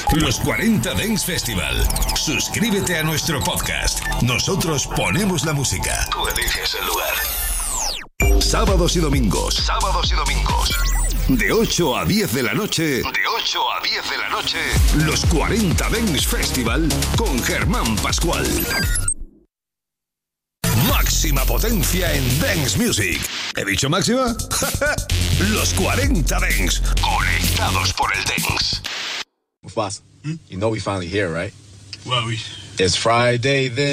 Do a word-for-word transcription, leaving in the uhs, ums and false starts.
Los cuarenta Dance Festival. Suscríbete a nuestro podcast. Nosotros ponemos la música. Tú eliges el lugar. Sábados y domingos. Sábados y domingos. De ocho a diez de la noche. De ocho a diez de la noche. Los cuarenta Dance Festival con Germán Pascual. Máxima potencia en Dance Music. ¿He dicho máxima? Los cuarenta Dance. Conectados por el Dance. Mufasa, hmm? You know we finally here, right? Well, we... It's Friday then.